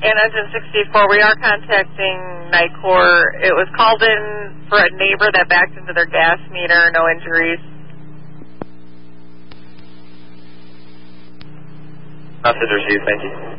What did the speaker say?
And Engine 64, we are contacting NICOR. It was called in for a neighbor that backed into their gas meter, no injuries. Message received, thank you.